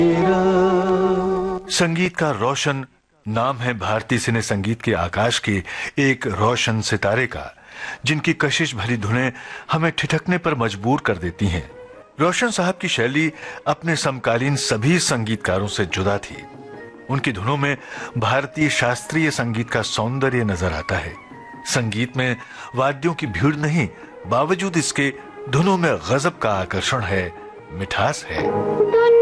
संगीत का रोशन नाम है भारतीय सिने संगीत के आकाश के एक रोशन सितारे का, जिनकी कशिश भरी धुनें हमें ठिठकने पर मजबूर कर देती हैं। रोशन साहब की शैली अपने समकालीन सभी संगीतकारों से जुदा थी। उनकी धुनों में भारतीय शास्त्रीय संगीत का सौंदर्य नजर आता है। संगीत में वाद्यों की भीड़ नहीं, बावजूद इसके धुनों में गजब का आकर्षण है, मिठास है।